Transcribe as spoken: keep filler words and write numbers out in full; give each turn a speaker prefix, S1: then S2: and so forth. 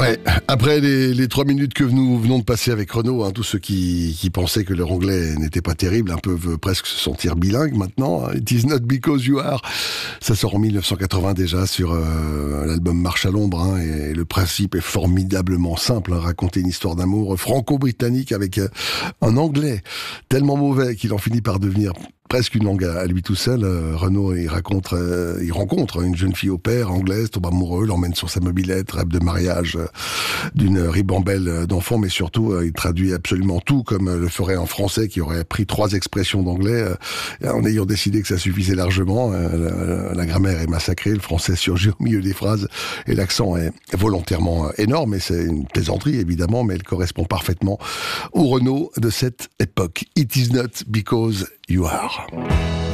S1: Ouais, après les, les trois minutes que nous venons de passer avec Renaud, hein, tous ceux qui, qui pensaient que leur anglais n'était pas terrible, un peuvent presque se sentir bilingues maintenant. It is not because you are. Ça sort en dix-neuf cent quatre-vingts déjà sur euh, l'album Marche à l'ombre, hein, et le principe est formidablement simple, hein, raconter une histoire d'amour franco-britannique avec euh, un anglais tellement mauvais qu'il en finit par devenir presque une langue à lui tout seul. Euh, Renaud, il raconte, euh, il rencontre une jeune fille au père anglaise, tombe amoureux, l'emmène sur sa mobilette, rêve de mariage, euh, d'une ribambelle d'enfants, mais surtout, euh, il traduit absolument tout comme euh, le ferait un Français qui aurait pris trois expressions d'anglais, euh, en ayant décidé que ça suffisait largement. Euh, la, la grammaire est massacrée, le français surgit au milieu des phrases, et l'accent est volontairement énorme, et c'est une plaisanterie évidemment, mais elle correspond parfaitement au Renaud de cette époque. It is not because you are.